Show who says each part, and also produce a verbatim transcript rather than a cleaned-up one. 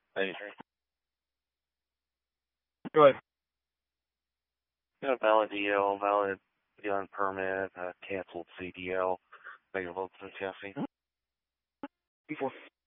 Speaker 1: Hey,
Speaker 2: Go ahead.
Speaker 1: got a valid D L, valid gun permit, uh, canceled C D L, negative since Jesse.
Speaker 2: Before.